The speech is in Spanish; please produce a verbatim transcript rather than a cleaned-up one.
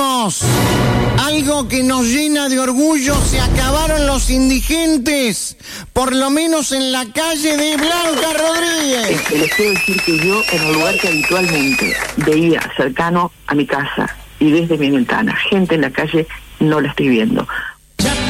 decimos algo que nos llena de orgullo: se acabaron los indigentes, por lo menos en la calle de Blanca Rodríguez. Este, les quiero decir que yo, en el lugar que habitualmente veía cercano a mi casa y desde mi ventana, gente en la calle, no la estoy viendo.